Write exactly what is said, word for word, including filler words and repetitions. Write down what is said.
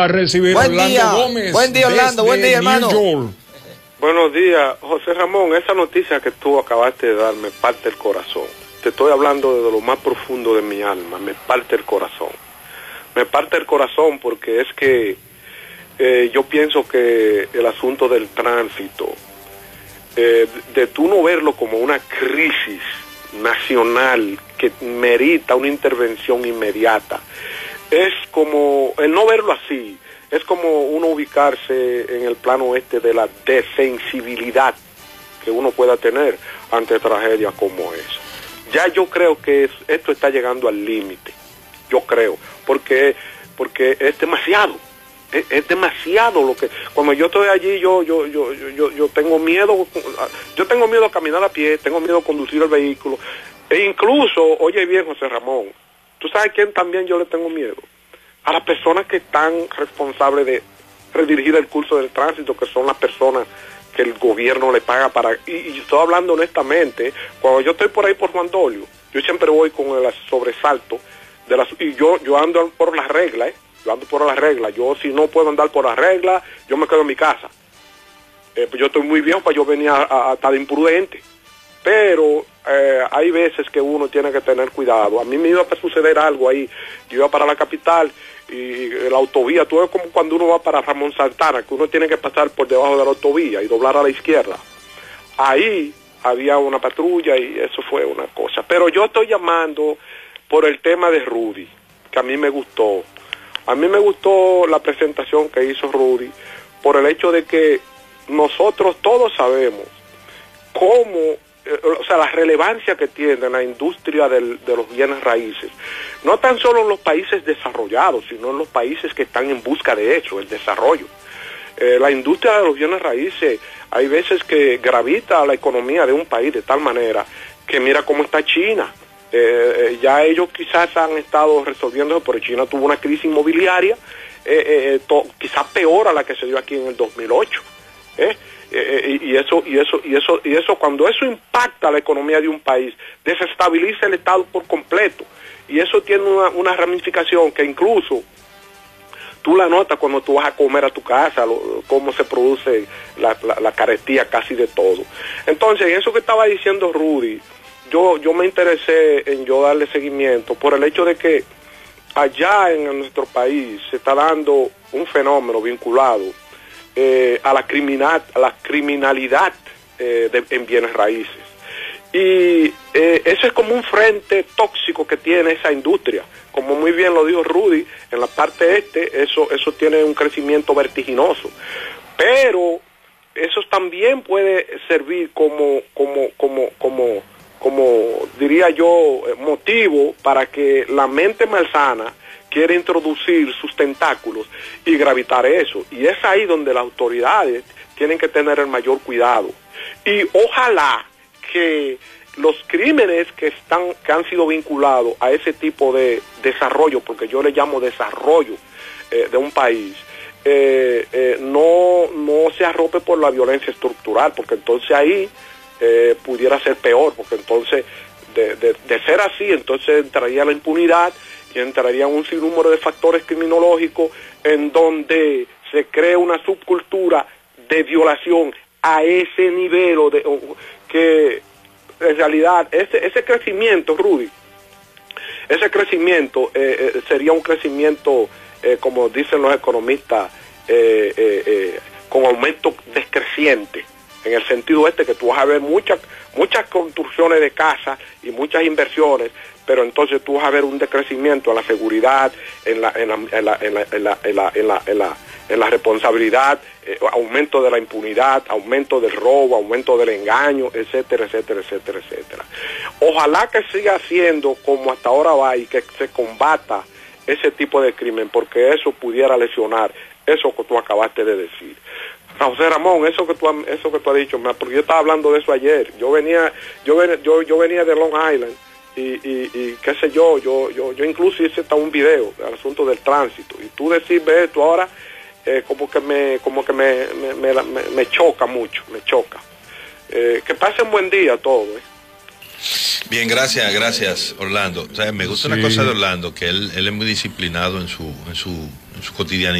recibir buen Orlando día. Gómez. Buen día, Orlando. Buen día, hermano. York. Buenos días, José Ramón. Esa noticia que tú acabaste de dar me parte el corazón. Te estoy hablando desde lo más profundo de mi alma. Me parte el corazón. Me parte el corazón porque es que eh, yo pienso que el asunto del tránsito, eh, de tú no verlo como una crisis nacional que merita una intervención inmediata, es como el no verlo así, es como uno ubicarse en el plano este de la desensibilidad que uno pueda tener ante tragedias como esa. Ya yo creo que es, esto está llegando al límite, yo creo, porque porque es demasiado, es, es demasiado lo que cuando yo estoy allí yo yo yo yo yo tengo miedo, yo tengo miedo a caminar a pie, tengo miedo a conducir el vehículo, e incluso, oye bien, José Ramón, ¿tú sabes quién también yo le tengo miedo? A las personas que están responsables de redirigir el curso del tránsito, que son las personas que el gobierno le paga para... Y, y estoy hablando honestamente, cuando yo estoy por ahí por Juan Dolio, yo siempre voy con el sobresalto, de las, y yo yo ando por las reglas, ¿eh? Yo ando por las reglas, yo si no puedo andar por las reglas, yo me quedo en mi casa. Eh, pues yo estoy muy viejo para yo venir a, a, a estar imprudente. Pero eh, hay veces que uno tiene que tener cuidado. A mí me iba a suceder algo ahí. Yo iba para la capital y la autovía, tú ves como cuando uno va para Ramón Santana, que uno tiene que pasar por debajo de la autovía y doblar a la izquierda. Ahí había una patrulla y eso fue una cosa. Pero yo estoy llamando por el tema de Rudy, que a mí me gustó. A mí me gustó la presentación que hizo Rudy por el hecho de que nosotros todos sabemos cómo, o sea, la relevancia que tiene la industria del, de los bienes raíces, no tan solo en los países desarrollados, sino en los países que están en busca de eso, el desarrollo. Eh, la industria de los bienes raíces, hay veces que gravita a la economía de un país de tal manera que mira cómo está China. Eh, eh, ya ellos quizás han estado resolviendo eso, pero China tuvo una crisis inmobiliaria, eh, eh, to, quizás peor a la que se dio aquí en el dos mil ocho. ¿eh? Eh, y eso y eso y eso y eso cuando eso impacta la economía de un país, desestabiliza el Estado por completo, y eso tiene una, una ramificación que incluso tú la notas cuando tú vas a comer a tu casa, lo, cómo se produce la, la, la carestía casi de todo. Entonces, en eso que estaba diciendo Rudy, yo yo me interesé en yo darle seguimiento por el hecho de que allá en nuestro país se está dando un fenómeno vinculado Eh, a la criminal, a la criminalidad eh, de, en bienes raíces, y eh, eso es como un frente tóxico que tiene esa industria, como muy bien lo dijo Rudy, en la parte este eso eso tiene un crecimiento vertiginoso, pero eso también puede servir como como como como como diría yo, motivo para que la mente malsana quiere introducir sus tentáculos y gravitar eso. Y es ahí donde las autoridades tienen que tener el mayor cuidado. Y ojalá que los crímenes que están que han sido vinculados a ese tipo de desarrollo, porque yo le llamo desarrollo eh, de un país, eh, eh, no, no se arrope por la violencia estructural, porque entonces ahí eh, pudiera ser peor, porque entonces de, de, de ser así, entonces entraría la impunidad y entrarían un sinnúmero de factores criminológicos en donde se crea una subcultura de violación a ese nivel, o de, o, que en realidad ese, ese crecimiento, Rudy, ese crecimiento eh, eh, sería un crecimiento, eh, como dicen los economistas, eh, eh, eh, con aumento descreciente, en el sentido este que tú vas a ver muchas muchas construcciones de casas y muchas inversiones, pero entonces tú vas a ver un decrecimiento en la seguridad, en la en la en la en la en la en la en la, en la, en la responsabilidad, eh, aumento de la impunidad, aumento del robo, aumento del engaño, etcétera, etcétera, etcétera, etcétera. Ojalá que siga siendo como hasta ahora va y que se combata ese tipo de crimen, porque eso pudiera lesionar eso que tú acabaste de decir. José Ramón, eso que tú eso que tú has dicho, porque yo estaba hablando de eso ayer. Yo venía yo venía, yo, yo venía de Long Island y, y, y qué sé yo, yo yo yo incluso hice hasta un video del asunto del tránsito, y tú decís, ve esto ahora, eh, como que me como que me me, me, me, me choca mucho, me choca. Eh, que pasen buen día todo, ¿eh? Bien, gracias, gracias, Orlando. O sea, me gusta sí. Una cosa de Orlando, que él, él es muy disciplinado en su, en su, en su cotidianidad.